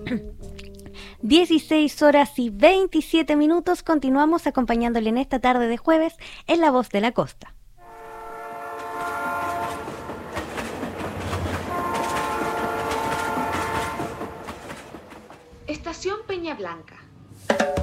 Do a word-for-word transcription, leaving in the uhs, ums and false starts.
dieciséis horas y veintisiete minutos. Continuamos acompañándole en esta tarde de jueves en La Voz de la Costa. Estación Peña Blanca.